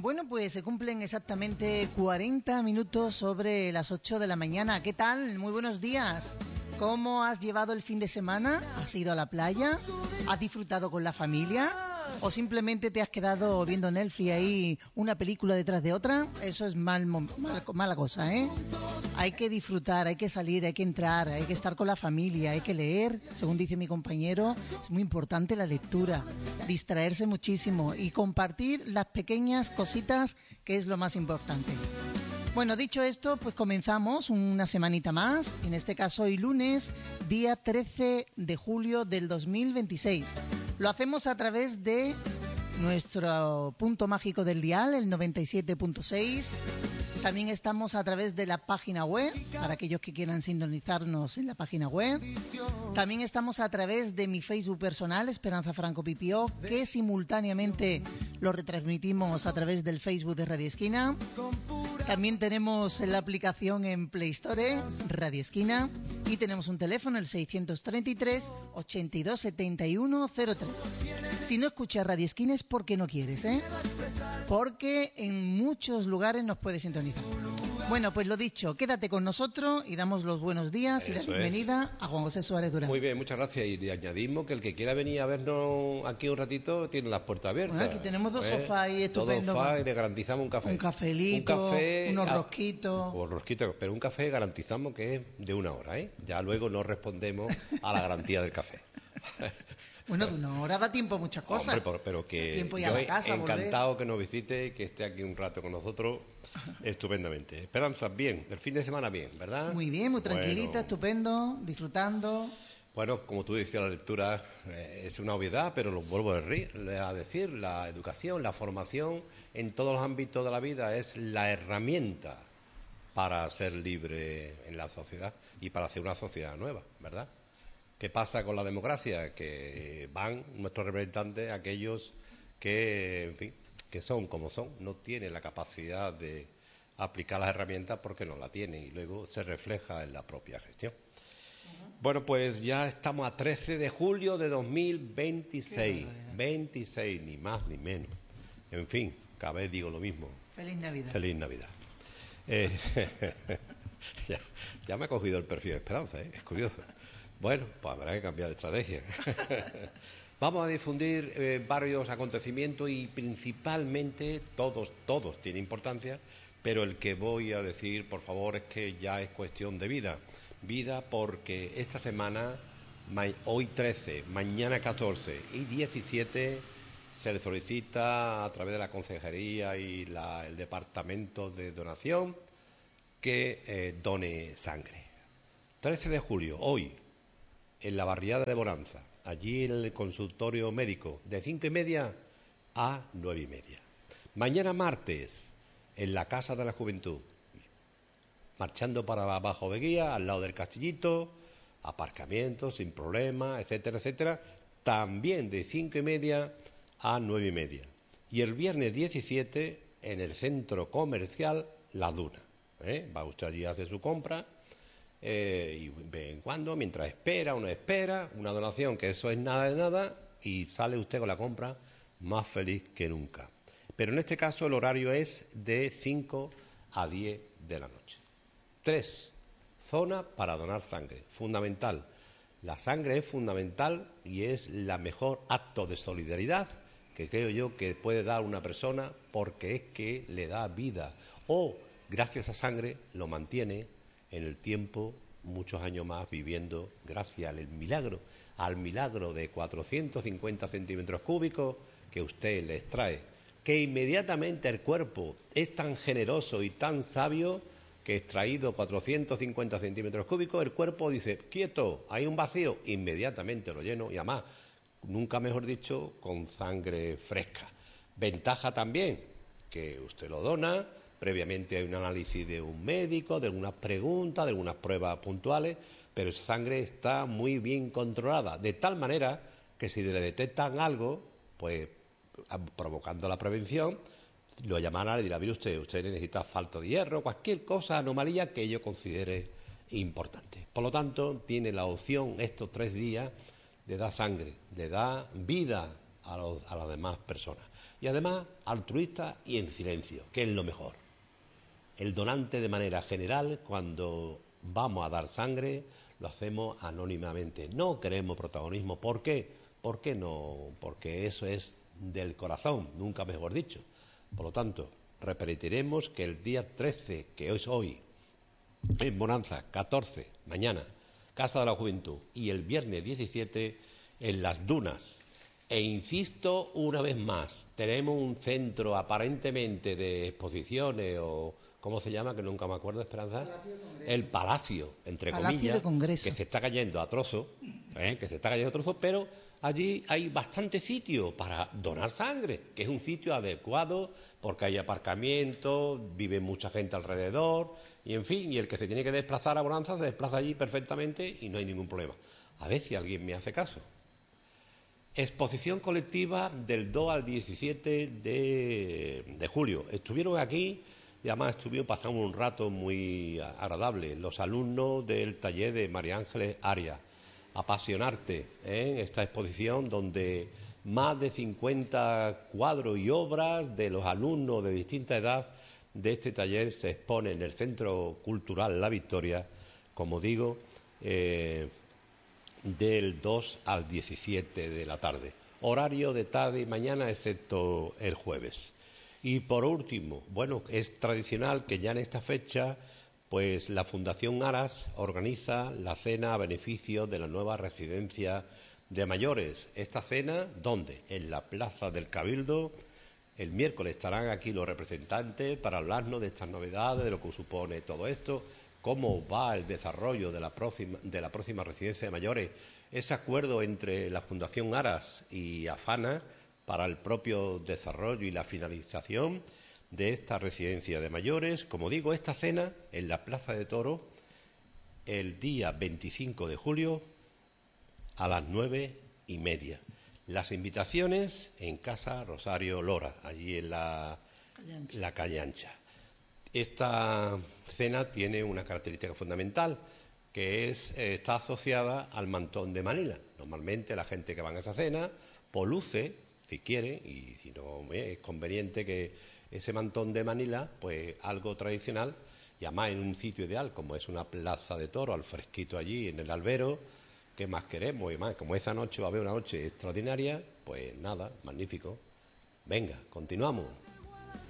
Bueno, pues se cumplen exactamente 40 minutos sobre las 8 de la mañana. ¿Qué tal? Muy buenos días. ¿Cómo has llevado el fin de semana? ¿Has ido a la playa? ¿Has disfrutado con la familia? ¿O simplemente te has quedado viendo Netflix ahí una película detrás de otra? Eso es mala cosa, ¿eh? Hay que disfrutar, hay que salir, hay que entrar, hay que estar con la familia, hay que leer. Según dice mi compañero, es muy importante la lectura, distraerse muchísimo y compartir las pequeñas cositas, que es lo más importante. Bueno, dicho esto, pues comenzamos una semanita más, en este caso hoy lunes, día 13 de julio del 2026. Lo hacemos a través de nuestro punto mágico del dial, el 97.6. También estamos a través de la página web, para aquellos que quieran sintonizarnos en la página web. También estamos a través de mi Facebook personal, Esperanza Franco Pipió, que simultáneamente lo retransmitimos a través del Facebook de Radio Esquina. También tenemos la aplicación en Play Store, Radio Esquina, y tenemos un teléfono, el 633 82 71 03. Si no escuchas Radio Esquina es porque no quieres, ¿eh? Porque en muchos lugares nos puedes sintonizar. Bueno, pues lo dicho, quédate con nosotros y damos los buenos días y la bienvenida a Juan José Suárez Durán. Muy bien, muchas gracias. Y le añadimos que el que quiera venir a vernos aquí un ratito tiene las puertas abiertas. Bueno, aquí tenemos dos sofás ahí estupendos. Dos sofás y le garantizamos un café. Un cafelito, unos rosquitos. Unos rosquitos, pero un café garantizamos que es de 1 hora, ¿eh? Ya luego no respondemos a la garantía del café. Bueno, de 1 hora da tiempo a muchas cosas. Hombre, pero que tiempo yo a la casa, encantado volver. que nos visite, que esté aquí un rato con nosotros, estupendamente. Esperanza, bien, el fin de semana bien, ¿verdad? Muy bien, muy tranquilita, bueno. Estupendo, disfrutando. Bueno, como tú decías, la lectura es una obviedad, pero lo vuelvo a decir, la educación, la formación en todos los ámbitos de la vida es la herramienta para ser libre en la sociedad y para hacer una sociedad nueva, ¿verdad? ¿Qué pasa con la democracia? Que van nuestros representantes, aquellos que, en fin, que son como son, no tienen la capacidad de aplicar las herramientas porque no la tienen y luego se refleja en la propia gestión. Bueno, pues ya estamos a 13 de julio de 2026. 26, ni más ni menos. En fin, cada vez digo lo mismo. Feliz Navidad. Feliz Navidad. Ya me ha cogido el perfil de Esperanza, ¿eh? Es curioso. Bueno, pues habrá que cambiar de estrategia. Vamos a difundir varios acontecimientos y principalmente todos tienen importancia, pero el que voy a decir, por favor, es que ya es cuestión de vida. Vida porque esta semana, hoy 13, mañana 14 y 17, se le solicita a través de la Consejería y el Departamento de Donación que done sangre. 13 de julio, hoy, en la barriada de Bonanza, allí en el consultorio médico, de 5:30 a 9:30. Mañana martes, en la Casa de la Juventud, marchando para abajo de Guía, al lado del Castillito, aparcamiento sin problema, etcétera, etcétera, también de 5:30 a 9:30. Y el viernes 17, en el centro comercial La Duna. Va usted allí a hacer su compra, y de vez en cuando, mientras espera, una donación, que eso es nada de nada, y sale usted con la compra más feliz que nunca. Pero en este caso el horario es de 5 a 10 de la noche. 3, zona para donar sangre, fundamental. La sangre es fundamental y es la mejor acto de solidaridad que creo yo que puede dar una persona, porque es que le da vida o gracias a sangre lo mantiene en el tiempo muchos años más viviendo gracias al milagro de 450 centímetros cúbicos que usted le extrae, que inmediatamente el cuerpo es tan generoso y tan sabio que extraído 450 centímetros cúbicos, el cuerpo dice, quieto, hay un vacío, inmediatamente lo lleno y además, nunca mejor dicho, con sangre fresca. Ventaja también, que usted lo dona, previamente hay un análisis de un médico, de algunas preguntas, de algunas pruebas puntuales, pero esa sangre está muy bien controlada, de tal manera que si le detectan algo, pues provocando la prevención, lo llamarán y le dirá, mire usted necesita falta de hierro, cualquier cosa, anomalía que yo considere importante. Por lo tanto, tiene la opción estos 3 días de dar sangre, de dar vida a las demás personas. Y además, altruista y en silencio, que es lo mejor. El donante, de manera general, cuando vamos a dar sangre, lo hacemos anónimamente. No queremos protagonismo. ¿Por qué? ¿Por qué no? Porque eso es del corazón, nunca mejor dicho. Por lo tanto, repetiremos que el día 13, que es hoy, en Bonanza, 14, mañana, Casa de la Juventud, y el viernes 17, en Las Dunas. E insisto una vez más, tenemos un centro aparentemente de exposiciones o... ¿Cómo se llama? Que nunca me acuerdo, Esperanza. El Palacio, entre comillas, que se está cayendo a trozos, pero allí hay bastante sitio para donar sangre, que es un sitio adecuado porque hay aparcamiento, vive mucha gente alrededor, y en fin, y el que se tiene que desplazar a Bonanza se desplaza allí perfectamente y no hay ningún problema. A ver si alguien me hace caso. Exposición colectiva del 2 al 17 de julio. Estuvieron aquí... Y además pasamos un rato muy agradable. Los alumnos del taller de María Ángeles Arias. Apasionarte en esta exposición donde más de 50 cuadros y obras de los alumnos de distinta edad de este taller se exponen en el Centro Cultural La Victoria, como digo, del 2 al 17 de la tarde. Horario de tarde y mañana, excepto el jueves. Y por último, bueno, es tradicional que ya en esta fecha, pues la Fundación Aras organiza la cena a beneficio de la nueva residencia de mayores. Esta cena, ¿dónde? En la Plaza del Cabildo. El miércoles estarán aquí los representantes para hablarnos de estas novedades, de lo que supone todo esto, cómo va el desarrollo de la próxima residencia de mayores, ese acuerdo entre la Fundación Aras y AFANA para el propio desarrollo y la finalización de esta residencia de mayores. Como digo, esta cena en la Plaza de Toros el día 25 de julio a las 9:30. Las invitaciones en Casa Rosario Lora, allí en la calle Ancha. Esta cena tiene una característica fundamental, que está asociada al mantón de Manila. Normalmente la gente que va a esa cena luce, si quiere, y si no es conveniente, que ese mantón de Manila, pues algo tradicional, y además en un sitio ideal, como es una plaza de toros, al fresquito allí, en el albero. ¿Qué más queremos? Y más, como esa noche va a haber una noche extraordinaria, pues nada, magnífico. Venga, continuamos.